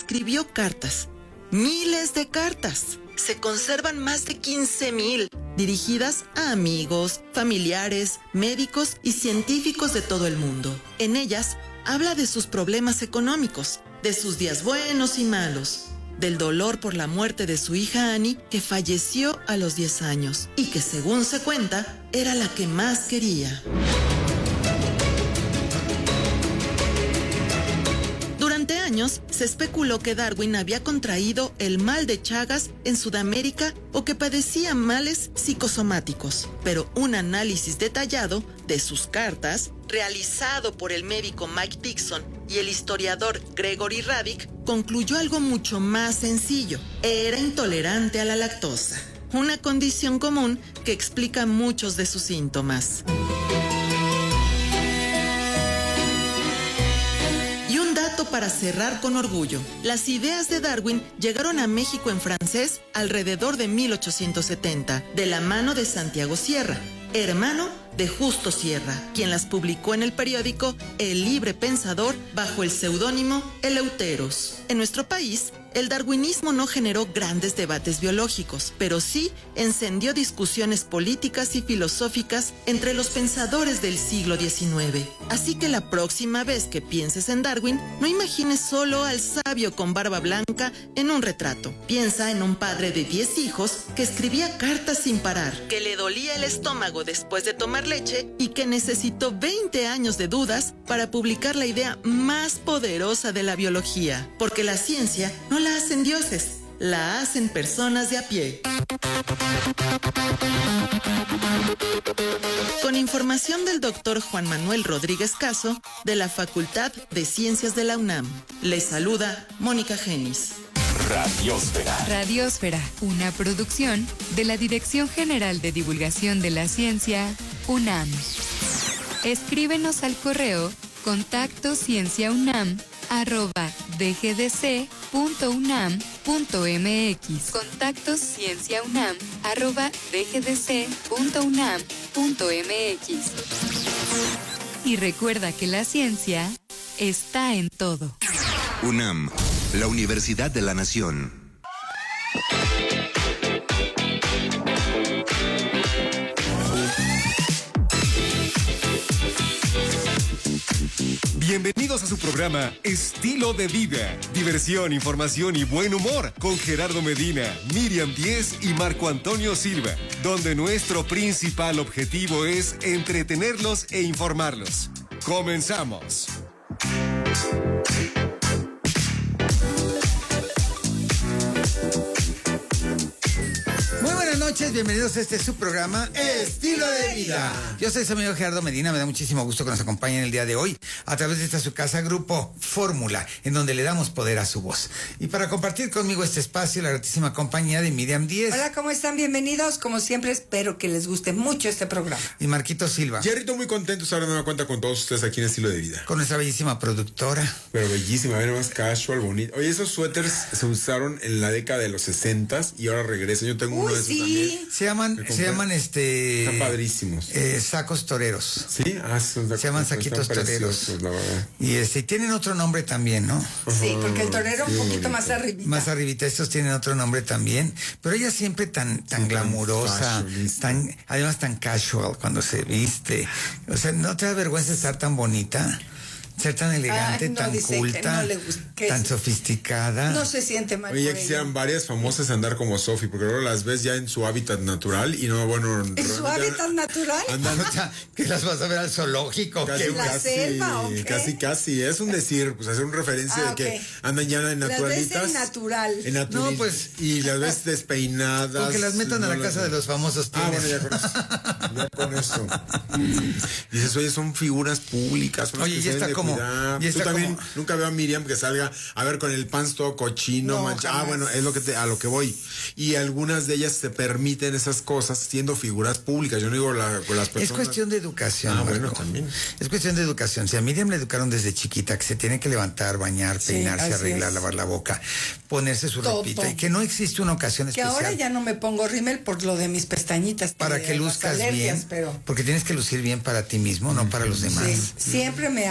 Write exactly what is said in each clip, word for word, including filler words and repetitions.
escribió cartas, miles de cartas. Se conservan más de quince mil, dirigidas a amigos, familiares, médicos y científicos de todo el mundo. En ellas, habla de sus problemas económicos, de sus días buenos y malos, del dolor por la muerte de su hija Annie, que falleció a los diez años y que, según se cuenta, era la que más quería. Durante años se especuló que Darwin había contraído el mal de Chagas en Sudamérica o que padecía males psicosomáticos, pero un análisis detallado de sus cartas, realizado por el médico Mike Dixon y el historiador Gregory Radic, concluyó algo mucho más sencillo: era intolerante a la lactosa, una condición común que explica muchos de sus síntomas. Para cerrar con orgullo, las ideas de Darwin llegaron a México en francés alrededor de mil ochocientos setenta, de la mano de Santiago Sierra, hermano de Justo Sierra, quien las publicó en el periódico El Libre Pensador bajo el seudónimo Eleuteros. En nuestro país, el darwinismo no generó grandes debates biológicos, pero sí encendió discusiones políticas y filosóficas entre los pensadores del siglo diecinueve. Así que la próxima vez que pienses en Darwin, no imagines solo al sabio con barba blanca en un retrato. Piensa en un padre de diez hijos que escribía cartas sin parar, que le dolía el estómago después de tomar leche y que necesitó veinte años de dudas para publicar la idea más poderosa de la biología. Porque la ciencia no la hacen dioses, la hacen personas de a pie. Con información del doctor Juan Manuel Rodríguez Caso, de la Facultad de Ciencias de la UNAM. Les saluda Mónica Genis. Radiósfera. Radiósfera, una producción de la Dirección General de Divulgación de la Ciencia, UNAM. Escríbenos al correo contacto cienciaunam arroba dgdc.unam.mx. Contacto cienciaunam arroba dgdc.unam.mx. Y recuerda que la ciencia está en todo. UNAM, la Universidad de la Nación. Bienvenidos a su programa Estilo de Vida. Diversión, información y buen humor con Gerardo Medina, Miriam Díez y Marco Antonio Silva, donde nuestro principal objetivo es entretenerlos e informarlos. Comenzamos. Buenas noches, bienvenidos a este su programa Estilo de Vida. Yo soy su amigo Gerardo Medina, me da muchísimo gusto que nos acompañen el día de hoy a través de esta su casa Grupo Fórmula, en donde le damos poder a su voz. Y para compartir conmigo este espacio, la gratísima compañía de Miriam Díez. Hola, ¿cómo están? Bienvenidos. Como siempre, espero que les guste mucho este programa. Y Marquito Silva. Jerrito, muy contento de darme cuenta con todos ustedes aquí en Estilo de Vida. Con nuestra bellísima productora. Pero bellísima, a ver, más casual, bonito. Oye, esos suéteres se usaron en la década de los sesentas y ahora regresan. Yo tengo Uy, uno de esos sí. también. Se llaman, se llaman este... Están padrísimos. Eh, sacos toreros. Sí, ah, son, se llaman saquitos toreros. La verdad. Y este, tienen otro nombre también, ¿no? Sí, porque el torero sí, un poquito bonito. más arribita. Más arribita, estos tienen otro nombre también, pero ella siempre tan, tan Sí, glamurosa, tan tan, además tan casual cuando se viste. O sea, ¿no te da vergüenza estar tan bonita? Ser tan elegante, Ay, no, tan dice que culta, no le gusta, que tan es- sofisticada. No se siente mal. Oye, ya por quisieran ello. varias famosas andar como Sophie, porque luego las ves ya en su hábitat natural y no, bueno... ¿En su realmente hábitat natural? Andan O sea, que las vas a ver al zoológico. casi, que- ¿La casi, selva o qué? casi, casi. Es un decir, pues hacer una referencia Ah, de que ok. andan ya en Las ves naturalitas. en natural. En naturil- No, pues- Y las ves despeinadas. Porque las metan a no la las- casa de los famosos. Ah, bueno, tienes. ya con eso. Ya con eso. Dices, oye, son figuras públicas. Son las Oye, que ya se está deben de como- cuidar. ya Tú está también como- nunca veo a Miriam que salga a ver con el pants todo cochino. No, mancha- Ah, jamás. bueno, es lo que te, a lo que voy. Y algunas de ellas te permiten esas cosas siendo figuras públicas. Yo no digo la, con las Es personas. cuestión de educación. Ah, bueno, Marco. también. Es cuestión de educación. Si a Miriam le educaron desde chiquita que se tiene que levantar, bañar, Sí, peinarse, así arreglar, es. lavar la boca, ponerse su Todo. ropita y que no existe una ocasión Que especial ahora ya no me pongo rímel por lo de mis pestañitas. para de que las luzcas alergias, bien, Pero porque tienes que lucir bien para ti mismo, no para los demás. sí, siempre me arreglé,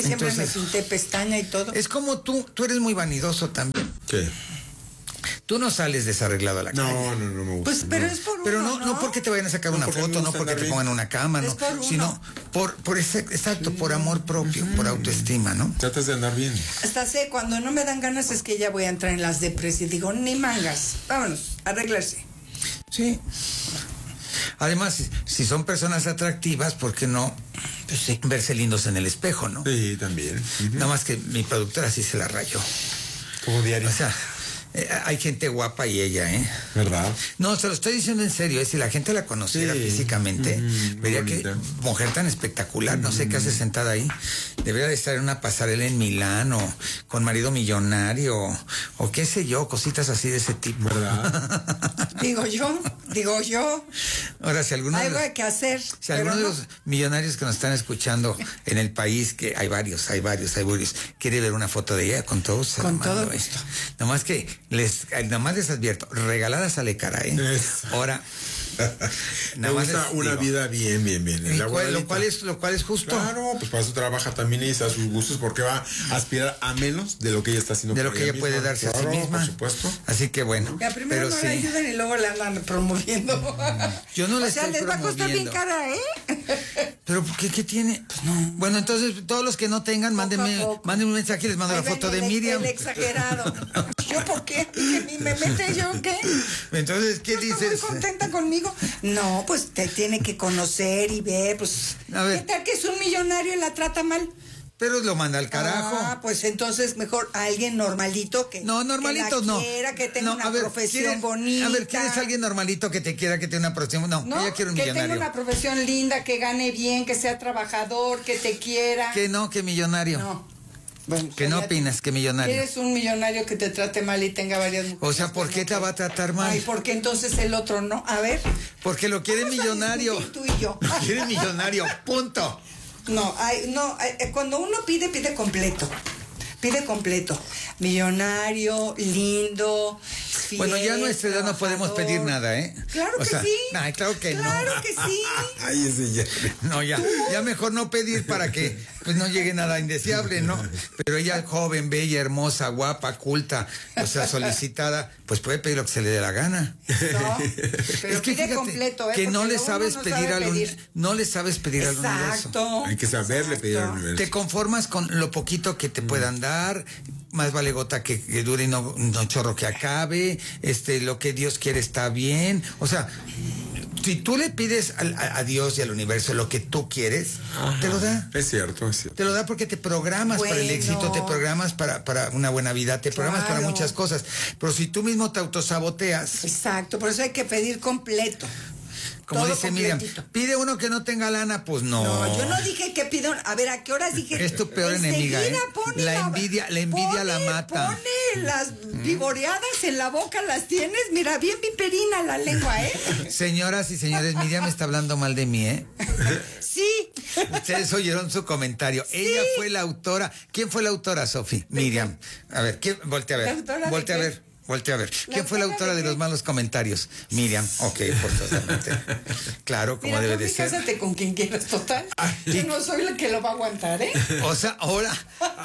siempre Entonces, me pinté pestaña y todo. Es como tú, tú eres muy vanidoso también. ¿Qué? Tú no sales desarreglado a la No, calle. no, no me gusta. Pues, pero es por Pero uno, no, no porque te vayan a sacar No, una porque me foto, no gusta porque andar te bien. pongan una cama, Es no, por uno. sino por, por ese, exacto, por amor propio, por autoestima, ¿no? Tratas de andar bien. Hasta sé, cuando no me dan ganas es que ya voy a entrar en las depres y digo, ni mangas, vámonos, arreglarse. Sí. Además, si, si son personas atractivas, ¿por qué no Pues sí. verse lindos en el espejo, no? Sí, también. Ujú. Nada más que mi productora sí se la rayó. Como diario. O sea, eh, hay gente guapa y ella, ¿eh? ¿Verdad? No, se lo estoy diciendo en serio, ¿eh? Si la gente la conociera Sí. físicamente, Ujú, vería muy que bonita. mujer tan espectacular, no sé qué hace sentada ahí. Debería de estar en una pasarela en Milán o con marido millonario o qué sé yo, cositas así de ese tipo. ¿Verdad? Digo yo, digo yo, Ahora, si alguno de algo los, hay que hacer. si pero alguno de no. los millonarios que nos están escuchando en el país, que hay varios, hay varios, hay varios, quiere ver una foto de ella, con todo gusto. Con se la mando, todo ¿eh? gusto. Nomás que les, nomás les advierto, regalada sale cara, ¿eh? Eso. Ahora, Me nada más gusta les una digo. vida bien, bien, bien. Y La cual- lo abuelita. cual es lo cual es justo. Claro, pues para eso trabaja también y a sus gustos, porque va a aspirar a menos de lo que ella está haciendo. de lo por que ella puede misma. darse a sí Claro, misma. Por supuesto. Así que bueno, Ya primero pero no sí. le ayudan y luego la andan promoviendo. Yo no le O sea, estoy les va a costar bien promoviendo. cara, ¿eh? Pero ¿qué, qué tiene? Pues no. Bueno, entonces todos los que no tengan, mándenme, poco. mándenme un mensaje y les mando Ahí la foto ven de el- Miriam. El exagerado. ¿Yo por qué? ¿Que ni me mete yo qué? Entonces, ¿qué ¿No está dices? muy contenta conmigo? No, pues te tiene que conocer y ver, pues. A ver. ¿Qué tal que es un millonario y la trata mal? Pero lo manda al carajo. Ah, pues entonces mejor a alguien normalito que. No, normalitos que la no. quiera, que tenga No, una a ver, profesión ¿quieres- bonita. A ver, ¿quieres alguien normalito que te quiera, que tenga una profesión? No, No, ella quiere un que millonario. tenga una profesión linda, que gane bien, que sea trabajador, que te quiera. Que no, que millonario. No. Bueno, Que no ya- opinas, que millonario. Eres un millonario que te trate mal y tenga varias mujeres. O sea, ¿por qué te va a tratar mal? Ay, porque entonces el otro no. A ver. Porque lo quiere vamos a millonario. discutir tú y yo. Lo quiere millonario, punto. No, ay, no, ay, cuando uno pide, pide completo. Pide completo. Millonario, lindo, fiel, Bueno, ya a nuestra edad no podemos trabajador. pedir nada, ¿eh? Claro O que sea, sí. ay, claro que no. Claro que sí. Ay, ese ya. No, ya, ya mejor no pedir para que pues no llegue nada indeseable, ¿no? Pero ella joven, bella, hermosa, guapa, culta, o sea, solicitada, pues puede pedir lo que se le dé la gana. No, pero Es que pide fíjate completo, ¿eh? que no Porque le luego sabes uno no pedir sabe al uni- pedir. no le sabes pedir al universo. Exacto. Hay que saberle pedir al Exacto. universo. Te conformas con lo poquito que te puedan dar, más vale gota que, que dure y no, no chorro que acabe, este, lo que Dios quiere está bien. O sea, si tú le pides al- a, a Dios y al universo lo que tú quieres, te lo da. Es cierto, es cierto. Te lo da porque te programas para el Bueno. éxito, te programas para, para una buena vida, te programas para Claro. muchas cosas. Pero si tú mismo te autosaboteas, Exacto, por eso hay que pedir completo. como Todo dice Miriam, completito. pide uno que no tenga lana, pues no. No, yo no dije que pido. A ver, ¿a qué horas dije? Es tu peor Enseguida enemiga, ¿eh? pone La envidia- la envidia la mata. Pone las vigoreadas en la boca, las tienes. Mira, bien viperina la lengua, ¿eh? Señoras y señores, Miriam está hablando mal de mí, ¿eh? Sí. Ustedes oyeron su comentario. Ella fue la autora. ¿Quién fue la autora, Sofi? Miriam. A ver, ¿quién? Voltea a ¿La ver. autora de Voltea a qué? ver. Voltea a ver. ¿La ¿Quién fue la autora autora de de los qué? malos comentarios? Miriam. Ok, forzosamente. Claro, como Mira, debe tú de sí ser. cásate con quien quieras, total. Yo no soy la que lo va a aguantar, ¿eh? O sea, ahora,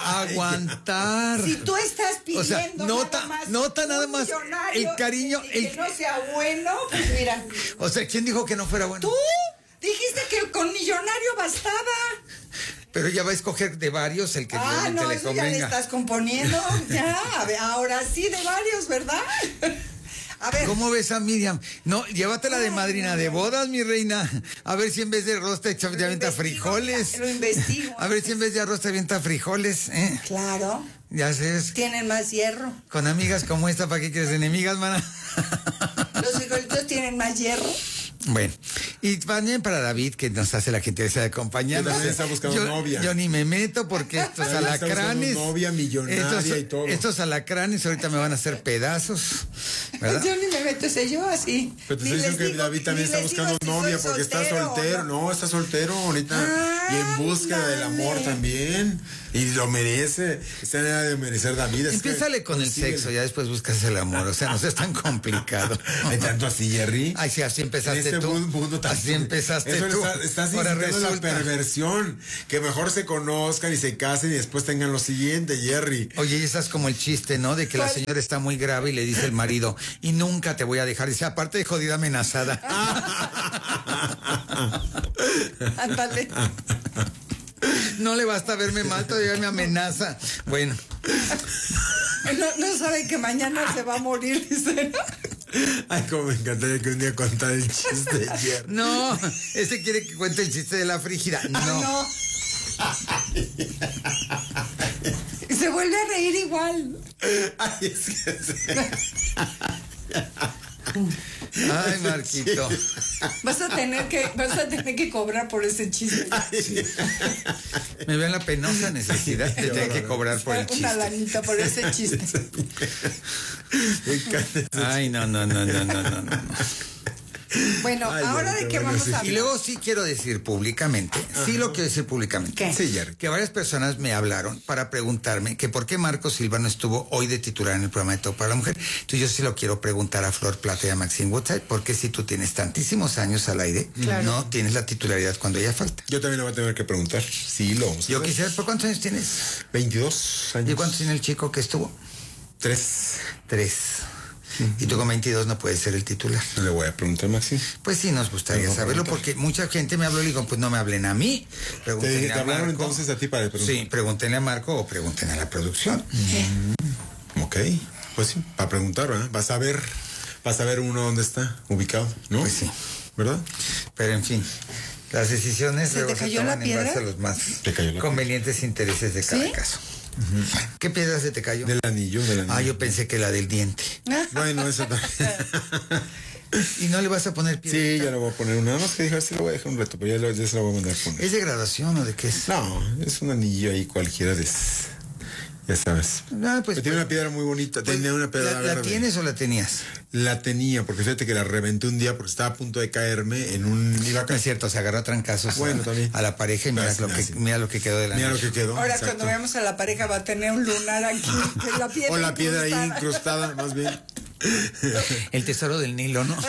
aguantar. Si tú estás pidiendo O sea, nota- nada más nota nada un más millonario el cariño, y el- que no sea bueno, pues mira. O sea, ¿quién dijo que no fuera bueno? Tú dijiste que con millonario bastaba. Pero ella va a escoger de varios el que Ah, realmente no, le eso ya le convenga. estás componiendo. Ya, a ver, ahora sí de varios, ¿verdad? A ver. ¿Cómo ves a Miriam? No, llévatela de madrina de bodas, mi reina. A ver si en vez de arroz te echa- te avienta investigo, frijoles. lo investigo. A ver si en vez de arroz te avienta frijoles, ¿eh? Claro, Ya sabes, tienen más hierro. con amigas como esta, ¿para qué quieres enemigas, mana? Los frijolitos tienen más hierro. Bueno, y también para David, que nos hace la gentileza de acompañarnos. Que también está buscando yo, novia. Yo ni me meto porque estos También está buscando alacranes. novia millonaria estos, y todo. estos alacranes ahorita me van a hacer pedazos, ¿verdad? Yo ni me meto, ese yo así. Pero te Ni estoy les diciendo que digo- David también ni está les digo buscando si novia soy porque está soltero o soltero. no. No, está soltero ahorita. Y en búsqueda del amor Ándale. también. Y lo merece. Está en edad de merecer David. Es que Empiézale con el consíguele. sexo, ya después buscas el amor, o sea, no es tan complicado. Hay tanto así, Jerry. Ay, sí, así En empezaste este tú. mundo tan Así empezaste Eso tú. Está, estás Ahora incitando la resulta. perversión. Que mejor se conozcan y se casen y después tengan lo siguiente, Jerry. Oye, esa es como el chiste, ¿no? De que la señora está muy grave y le dice el marido, y nunca te voy a dejar. Dice, aparte de jodida amenazada. Ándale. No le basta verme mal, todavía me amenaza. Bueno. No, no sabe que mañana se va a morir, dice. Ay, cómo me encantaría que un día contara el chiste, Jerry. No, ese quiere que cuente el chiste de la frígida. No. Ah, no. Y se vuelve a reír igual. Ay, es que sí. Ay, Marquito. Vas a tener que, vas a tener que cobrar por ese chiste. Me veo en la penosa necesidad de tener que cobrar por el Una chiste. lanita por ese chiste. Ay, no, no, no, no, no, no, no. Bueno, Ay, ahora ya, de qué qué bueno, vamos sí. a Y hablar. luego sí quiero decir públicamente, sí lo quiero decir públicamente. ¿Qué? Sí, Jerry. Que varias personas me hablaron para preguntarme que por qué Marco Silva no estuvo hoy de titular en el programa de Todo para la Mujer. Entonces yo sí lo quiero preguntar a Flor Plata y a Maxine Woodside, porque si tú tienes tantísimos años al aire, Claro. no tienes la titularidad cuando ella falta. Yo también le voy a tener que preguntar. Sí, lo vamos a Yo hacer. quisiera, ¿por cuántos años tienes? veintidós años. ¿Y cuántos tiene el chico que estuvo? Tres. Tres. Y tú con veintidós no puedes ser el titular. Le voy a preguntar, Maxi. Pues sí, nos gustaría Tengo que saberlo, preguntar. porque mucha gente me habló y digo, pues no me hablen a mí. Te, Pregúntenle te a hablaron Marco. entonces a ti para preguntar. Sí, pregúntenle a Marco o pregúntenle a la producción. Ok, pues sí, para preguntar, ¿verdad? Vas a ver, vas a ver uno dónde está ubicado, ¿no? Pues sí. ¿Verdad? Pero en fin, las decisiones ¿Se te luego cayó toman la en piedra? base a los más Te cayó la convenientes intereses de cada ¿Sí? caso. ¿Qué piedra se te cayó? Del anillo, del anillo. Ah, yo pensé que la del diente. Bueno, eso también. ¿Y no le vas a poner piedra? Sí, ya le voy a poner una. Nada más que dije, sí le voy a dejar un reto, pero ya, lo- ya se lo voy a mandar a poner. ¿Es de graduación o de qué es? No, es un anillo ahí cualquiera de... Ya sabes. No, pues, Pero tiene una piedra muy bonita. pues, tenía una piedra ¿la, la verde. tienes o la tenías? La tenía, porque fíjate que la reventé un día porque estaba a punto de caerme en un... Iba a No es cierto, se agarró a trancazos Bueno, a, también. a la pareja y mira, Así, lo que, así. mira lo que quedó de la Mira lo que quedó. Ahora exacto. cuando veamos a la pareja va a tener un lunar aquí. que La piedra O la piedra ahí incrustada. incrustada, más bien. El tesoro del Nilo, ¿no?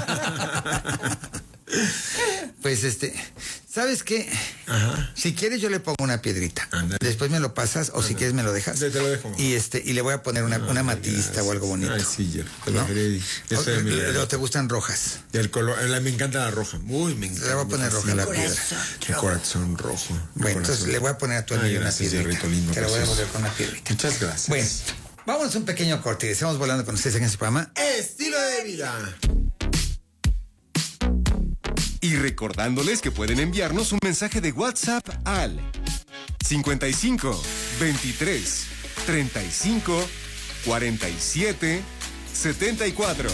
Pues este, ¿sabes qué? Ajá. Si quieres yo le pongo una piedrita. Ándale. Después me lo pasas o si quieres me lo dejas. Te- te lo dejo. Y este y le voy a poner una, una matista o algo bonito. Ay, sí, ya. Te lo ¿no? dejaré. O, Ese es mi o regalo. te gustan rojas. Y el color, la- me encanta la roja. Uy, me encanta. Le voy a poner roja la piedra. El corazón rojo. El Bueno, entonces corazón. le voy a poner a tu Ay, anillo una gracias, piedrita. Jerrito lindo, Te lo voy a precioso. volver con una piedrita. Muchas gracias. Bueno, vámonos a un pequeño corte y estamos volando con ustedes en este programa. Estilo de vida. Y recordándoles que pueden enviarnos un mensaje de WhatsApp al cincuenta y cinco, veintitrés, treinta y cinco, cuarenta y siete, setenta y cuatro.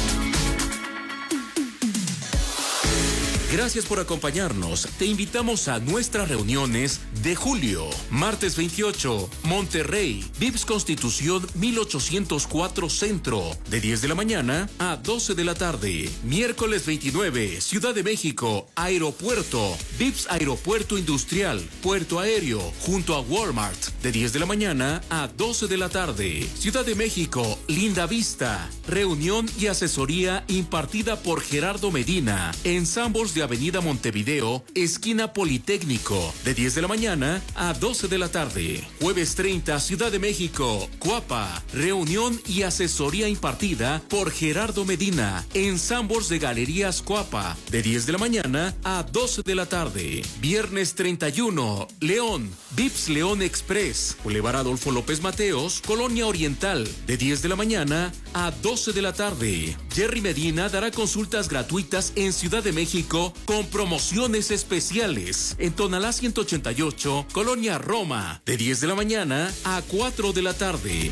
Gracias por acompañarnos. Te invitamos a nuestras reuniones de julio. Martes veintiocho, Monterrey, Vips Constitución mil ochocientos cuatro Centro, de diez de la mañana a doce de la tarde. Miércoles veintinueve, Ciudad de México, Aeropuerto, Vips Aeropuerto Industrial, Puerto Aéreo, junto a Walmart, de diez de la mañana a doce de la tarde. Ciudad de México, Linda Vista, reunión y asesoría impartida por Gerardo Medina, en Sanborns de Avenida Montevideo, esquina Politécnico, de diez de la mañana a doce de la tarde. Jueves treinta, Ciudad de México, Cuapa, reunión y asesoría impartida por Gerardo Medina, en Sanborns de Galerías Cuapa, de diez de la mañana a doce de la tarde. Viernes treinta y uno, León, Vips León Express, Boulevard Adolfo López Mateos, Colonia Oriental, de diez de la mañana a doce de la tarde. Jerry Medina dará consultas gratuitas en Ciudad de México con promociones especiales. En Tonalá ciento ochenta y ocho, Colonia Roma, de diez de la mañana a cuatro de la tarde.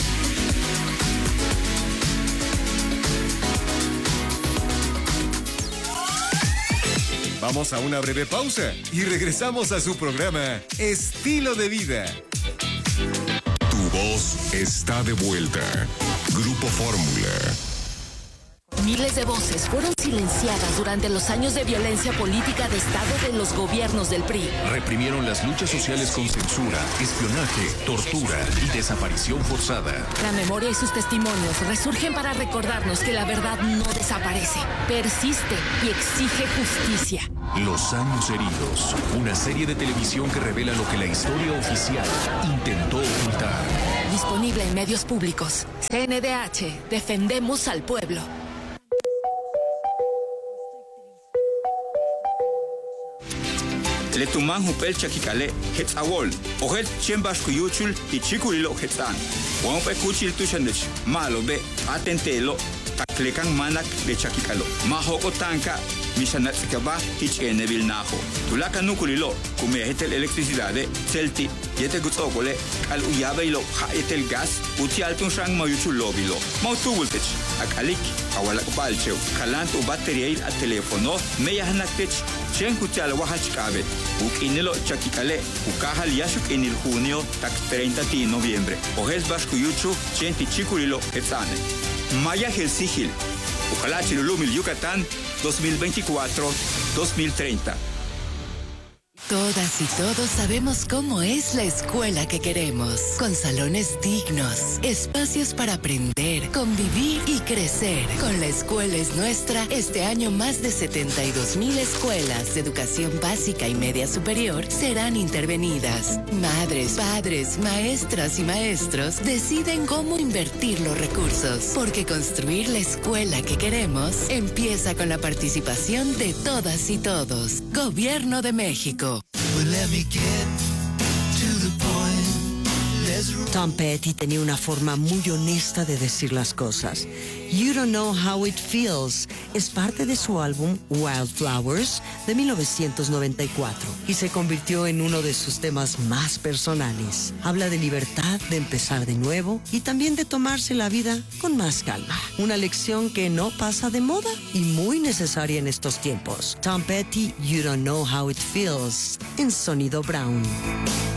Vamos a una breve pausa y regresamos a su programa Estilo de Vida. Tu voz está de vuelta. Grupo Fórmula. Miles de voces fueron silenciadas durante los años de violencia política de Estado de los gobiernos del P R I. Reprimieron las luchas sociales con censura, espionaje, tortura y desaparición forzada. La memoria y sus testimonios resurgen para recordarnos que la verdad no desaparece, persiste y exige justicia. Los años heridos, una serie de televisión que revela lo que la historia oficial intentó ocultar. Disponible en medios públicos. C N D H, defendemos al pueblo. Letuman hupel chakikale hetzawol ohet chembas kuyuchul tichikulilo hetzan wampe kuchil tushandech malobe atentelo taklekan manak de chakikalo mahoko tanka misanat sikaba hichene vilnaho tulaka nukulilo kumehetel electricidade celti yete gutsokole al uyabeilo haetel gas uti altun shang mayuchul lobilo mautubultech akalik awalak balcheu kalant u bateriail at telefono meyahnaktech chen kuchal wahachkabe ukinilo chakikale ukahal yashuk enil junio tak treinta de noviembre ohes bashkuyuchu chen tichikulilo etzane Maya Helsigil Ojalá Chilulumil Yucatán dos mil veinticuatro a dos mil treinta. Todas y todos sabemos cómo es la escuela que queremos, con salones dignos, espacios para aprender, convivir y crecer. Con La Escuela es Nuestra, este año más de setenta y dos mil escuelas de educación básica y media superior serán intervenidas. Madres, padres, maestras y maestros deciden cómo invertir los recursos, porque construir la escuela que queremos empieza con la participación de todas y todos. Gobierno de México. Tom Petty tenía una forma muy honesta de decir las cosas. You Don't Know How It Feels es parte de su álbum Wildflowers de mil novecientos noventa y cuatro y se convirtió en uno de sus temas más personales. Habla de libertad, de empezar de nuevo y también de tomarse la vida con más calma. Una lección que no pasa de moda y muy necesaria en estos tiempos. Tom Petty, You Don't Know How It Feels, en Sonido Brown.